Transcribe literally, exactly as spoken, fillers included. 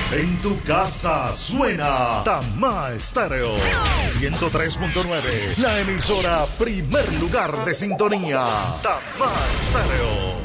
En tu casa suena Tamá Estéreo ciento tres punto nueve, la emisora primer lugar de sintonía. Tamá Estéreo.